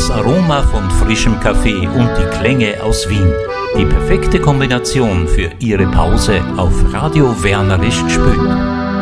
das Aroma von frischem Kaffee und die Klänge aus Wien. Die perfekte Kombination für Ihre Pause auf Radio Wernerisch Spüt.